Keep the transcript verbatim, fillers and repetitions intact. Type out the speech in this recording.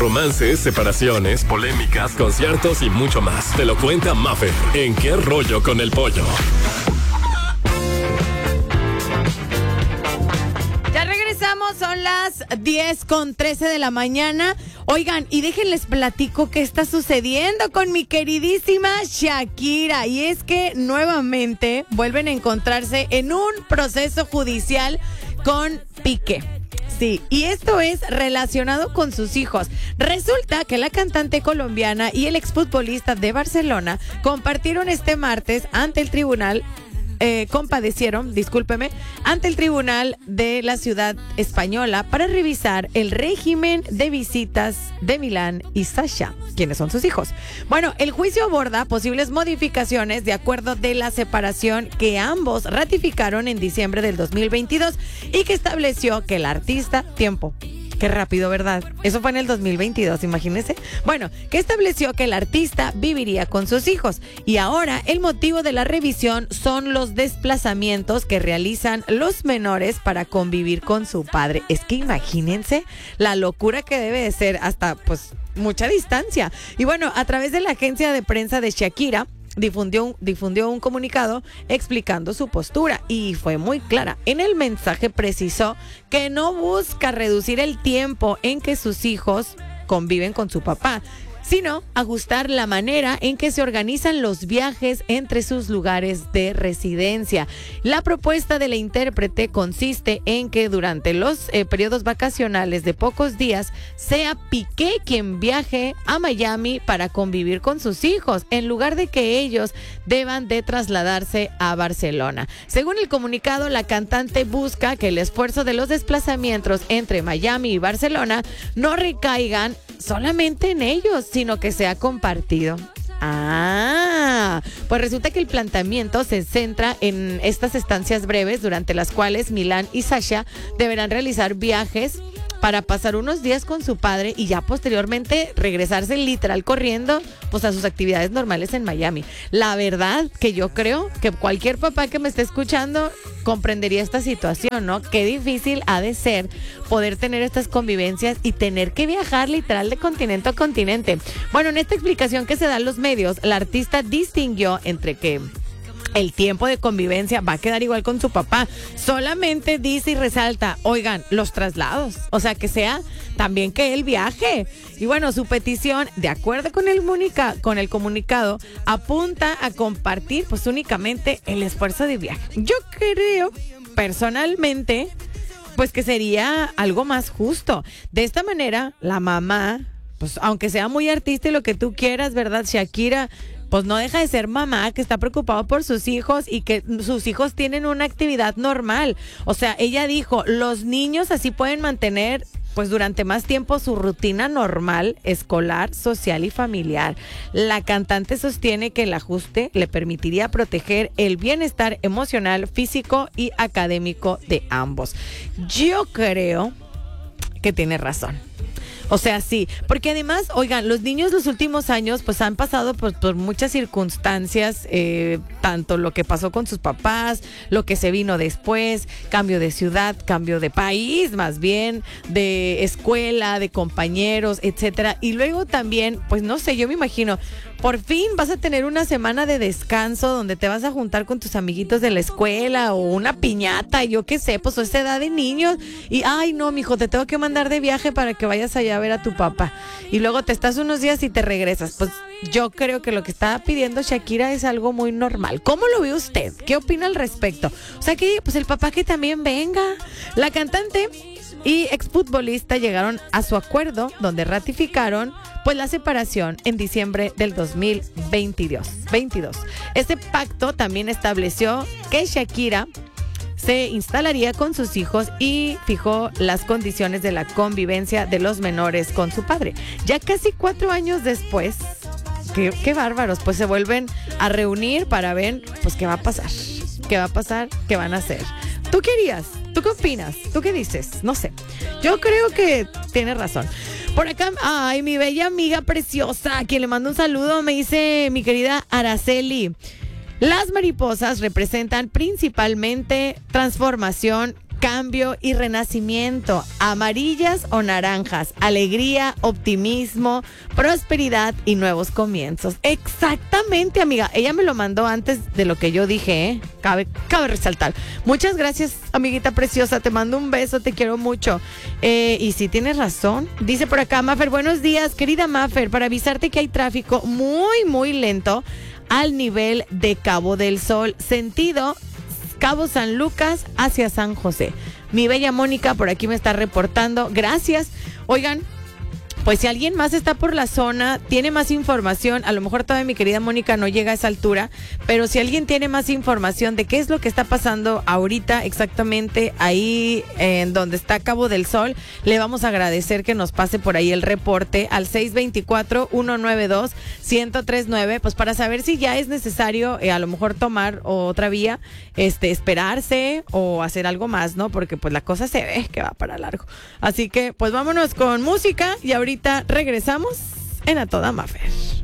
romances, separaciones, polémicas, conciertos y mucho más. Te lo cuenta Mafer en ¿Qué rollo con el pollo? Ya regresamos, son las diez con trece de la mañana. Oigan, y déjenles platico qué está sucediendo con mi queridísima Shakira. Y es que nuevamente vuelven a encontrarse en un proceso judicial con Piqué. Sí, y esto es relacionado con sus hijos. Resulta que la cantante colombiana y el exfutbolista de Barcelona compartieron este martes ante el tribunal, eh, compadecieron, discúlpeme, ante el tribunal de la ciudad española para revisar el régimen de visitas de Milán y Sasha, quienes son sus hijos. Bueno, el juicio aborda posibles modificaciones de acuerdo de la separación que ambos ratificaron en diciembre del dos mil veintidós y que estableció que el artista, tiempo, qué rápido, ¿verdad? Eso fue en el dos mil veintidós, imagínense. Bueno, que estableció que el artista viviría con sus hijos. Y ahora el motivo de la revisión son los desplazamientos que realizan los menores para convivir con su padre. Es que imagínense la locura que debe de ser hasta, pues, mucha distancia. Y bueno, a través de la agencia de prensa de Shakira, Difundió un, difundió un comunicado explicando su postura y fue muy clara. En el mensaje precisó que no busca reducir el tiempo en que sus hijos conviven con su papá, sino ajustar la manera en que se organizan los viajes entre sus lugares de residencia. La propuesta de la intérprete consiste en que durante los eh, periodos vacacionales de pocos días sea Piqué quien viaje a Miami para convivir con sus hijos, en lugar de que ellos deban de trasladarse a Barcelona. Según el comunicado, la cantante busca que el esfuerzo de los desplazamientos entre Miami y Barcelona no recaigan solamente en ellos, sino que sea compartido. Ah, pues resulta que el planteamiento se centra en estas estancias breves durante las cuales Milán y Sasha deberán realizar viajes para pasar unos días con su padre y ya posteriormente regresarse literal corriendo pues a sus actividades normales en Miami. La verdad que yo creo que cualquier papá que me esté escuchando comprendería esta situación, ¿no? Qué difícil ha de ser poder tener estas convivencias y tener que viajar literal de continente a continente. Bueno, en esta explicación que se da en los medios, la artista distinguió entre que el tiempo de convivencia va a quedar igual con su papá. Solamente dice y resalta, oigan, los traslados. O sea, que sea también que él viaje. Y bueno, su petición, de acuerdo con el, comunica- con el comunicado, apunta a compartir pues únicamente el esfuerzo de viaje. Yo creo, personalmente, pues que sería algo más justo. De esta manera, la mamá, pues aunque sea muy artista y lo que tú quieras, ¿verdad, Shakira? Pues no deja de ser mamá que está preocupado por sus hijos y que sus hijos tienen una actividad normal. O sea, ella dijo, los niños así pueden mantener pues durante más tiempo su rutina normal, escolar, social y familiar. La cantante sostiene que el ajuste le permitiría proteger el bienestar emocional, físico y académico de ambos. Yo creo que tiene razón. O sea, sí, porque además, oigan, los niños los últimos años pues han pasado por, por muchas circunstancias, eh, tanto lo que pasó con sus papás, lo que se vino después, cambio de ciudad, cambio de país, más bien, de escuela, de compañeros, etcétera. Y luego también, pues no sé, yo me imagino, por fin vas a tener una semana de descanso donde te vas a juntar con tus amiguitos de la escuela o una piñata, yo qué sé, pues a esa edad de niños. Y, ay, no, mijo, te tengo que mandar de viaje para que vayas allá a ver a tu papá. Y luego te estás unos días y te regresas. Pues yo creo que lo que está pidiendo Shakira es algo muy normal. ¿Cómo lo ve usted? ¿Qué opina al respecto? O sea que, pues el papá que también venga. La cantante y exfutbolista llegaron a su acuerdo donde ratificaron pues la separación en diciembre del dos mil veintidós. Este pacto también estableció que Shakira se instalaría con sus hijos y fijó las condiciones de la convivencia de los menores con su padre. Ya casi cuatro años después, qué, qué bárbaros, pues se vuelven a reunir para ver pues qué va a pasar, qué va a pasar, qué van a hacer. ¿Tú qué harías? ¿Tú qué opinas? ¿Tú qué dices? No sé. Yo creo que tienes razón. Por acá, ay, mi bella amiga preciosa, a quien le mando un saludo, me dice mi querida Araceli. Las mariposas representan principalmente transformación, cambio y renacimiento, amarillas o naranjas, alegría, optimismo, prosperidad y nuevos comienzos. Exactamente, amiga. Ella me lo mandó antes de lo que yo dije, ¿eh? Cabe, cabe resaltar. Muchas gracias, amiguita preciosa. Te mando un beso, te quiero mucho. Eh, y sí, tienes razón. Dice por acá, Mafer, buenos días, querida Mafer, para avisarte que hay tráfico muy, muy lento al nivel de Cabo del Sol, sentido Cabo San Lucas hacia San José. Mi bella Mónica por aquí me está reportando. Gracias. Oigan, pues si alguien más está por la zona, tiene más información, a lo mejor todavía mi querida Mónica no llega a esa altura, pero si alguien tiene más información de qué es lo que está pasando ahorita exactamente ahí en donde está Cabo del Sol, le vamos a agradecer que nos pase por ahí el reporte al seis dos cuatro, uno nueve dos, uno cero tres nueve, pues para saber si ya es necesario eh, a lo mejor tomar otra vía, este, esperarse o hacer algo más, ¿no? Porque pues la cosa se ve que va para largo. Así que pues vámonos con música y ahorita regresamos en A Toda Mafer.